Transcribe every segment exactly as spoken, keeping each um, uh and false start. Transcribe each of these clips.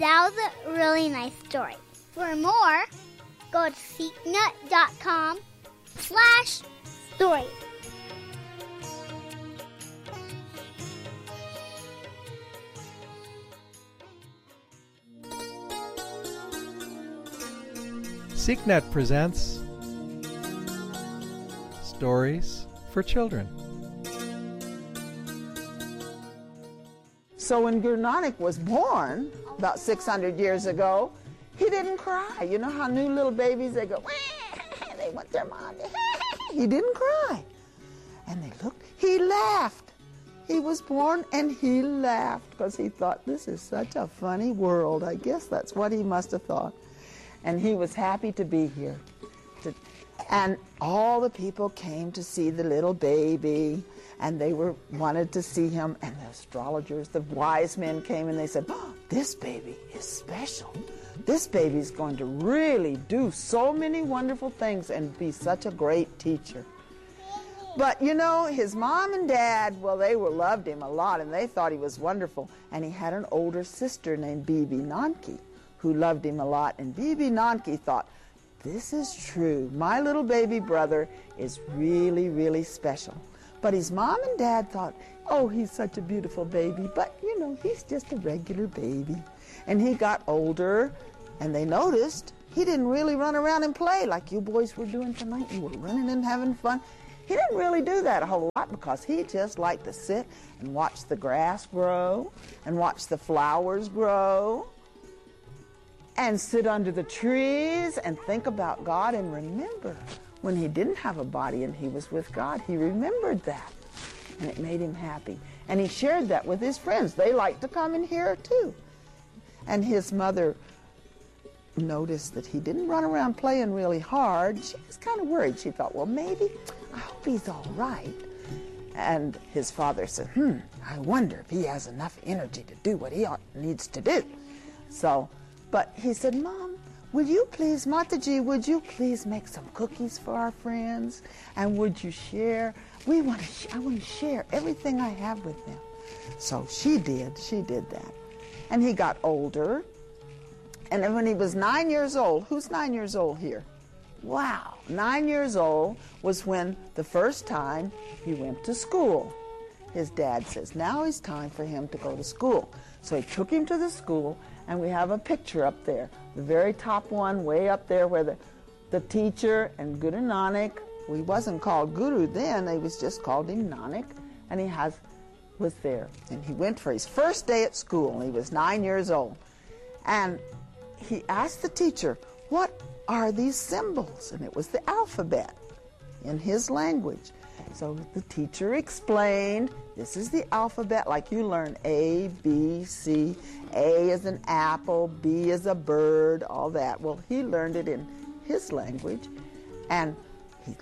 That was a really nice story. For more, go to seeknut.com slash story. SeekNut presents Stories for Children. So when Guru Nanak was born, about six hundred years ago, he didn't cry. You know how new little babies, they go, wah, they want their mom. He didn't cry. And they looked, he laughed. He was born and he laughed because he thought, this is such a funny world. I guess that's what he must have thought. And he was happy to be here. To, and all the people came to see the little baby, and they were wanted to see him. And the astrologers, the wise men came, and they said, oh, this baby is special. This baby's going to really do so many wonderful things and be such a great teacher. But, you know, his mom and dad, well, they were, loved him a lot, and they thought he was wonderful. And he had an older sister named Bibi Nanki, who loved him a lot. And Bibi Nanki thought, this is true. My little baby brother is really, really special. But his mom and dad thought, oh, he's such a beautiful baby. But, you know, he's just a regular baby. And he got older, and they noticed he didn't really run around and play like you boys were doing tonight. You were running and having fun. He didn't really do that a whole lot because he just liked to sit and watch the grass grow and watch the flowers grow and sit under the trees and think about God and remember when he didn't have a body and he was with God. He remembered that, and it made him happy. And he shared that with his friends. They liked to come and hear too. And his mother noticed that he didn't run around playing really hard. She was kind of worried. She thought, well, maybe, I hope he's all right. And his father said, hmm, I wonder if he has enough energy to do what he ought, needs to do. So, but he said, Mom, would you please, Mataji, would you please make some cookies for our friends? And would you share? We want to. Sh- I want to share everything I have with them. So she did. She did that. And he got older. And then when he was nine years old, who's nine years old here? Wow, nine years old was when the first time he went to school. His dad says, now it's time for him to go to school. So he took him to the school, and we have a picture up there, the very top one, way up there where the, the teacher and Guru Nanak, well, he wasn't called Guru then, they was just called him Nanak, and he has was there. And he went for his first day at school, and he was nine years old. And he asked the teacher, what are these symbols? And it was the alphabet in his language. So the teacher explained, this is the alphabet like you learn A, B, C. A is an apple, B is a bird, all that. Well, he learned it in his language. And he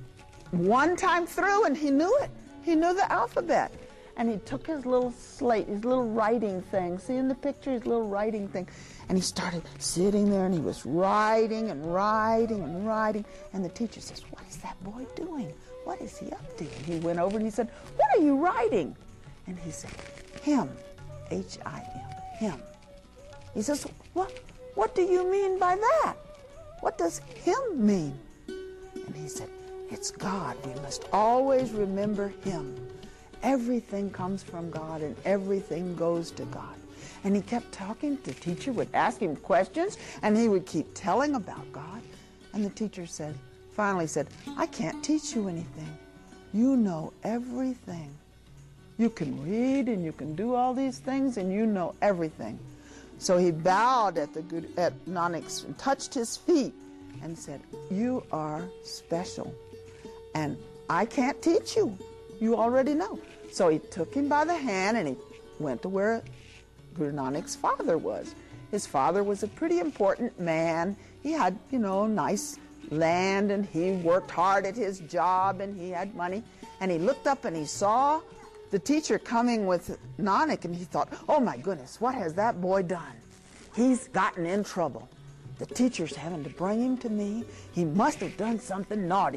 one time through, and he knew it. He knew the alphabet. And he took his little slate, his little writing thing. See in the picture, his little writing thing. And he started sitting there, and he was writing and writing and writing. And the teacher says, what is that boy doing? What is he up to? And he went over and he said, what are you writing? And he said, him, H I M, him. He says, what, what do you mean by that? What does him mean? And he said, it's God. We must always remember him. Everything comes from God, and everything goes to God. And he kept talking. The teacher would ask him questions, and he would keep telling about God. And the teacher said, finally said, I can't teach you anything. You know everything. You can read, and you can do all these things, and you know everything. So he bowed at the good at Nanak's and touched his feet and said, you are special, and I can't teach you. You already know. So he took him by the hand, and he went to where Guru Nanak's father was. His father was a pretty important man. He had, you know, nice land, and he worked hard at his job, and he had money. And he looked up and he saw the teacher coming with Nanak, and he thought, oh my goodness, what has that boy done? He's gotten in trouble. The teacher's having to bring him to me. He must have done something naughty.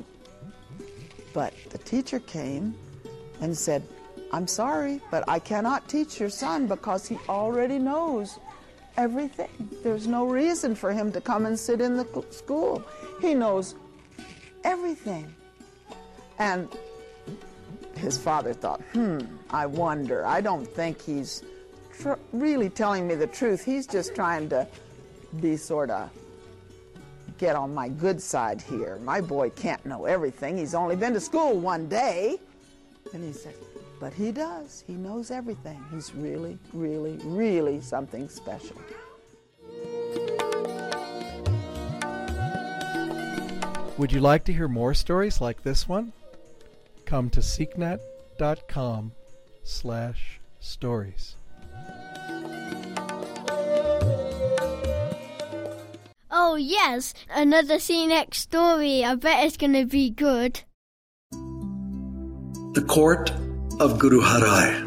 But the teacher came and said, I'm sorry, but I cannot teach your son because he already knows everything. There's no reason for him to come and sit in the school. He knows everything. And his father thought, hmm, I wonder. I don't think he's tr- really telling me the truth. He's just trying to be sort of get on my good side here. My boy can't know everything. He's only been to school one day. And he said, but he does. He knows everything. He's really, really, really something special. Would you like to hear more stories like this one? Come to seeknet dot com slash stories. Oh yes, another See Next story. I bet it's going to be good. The Court of Guru Harai.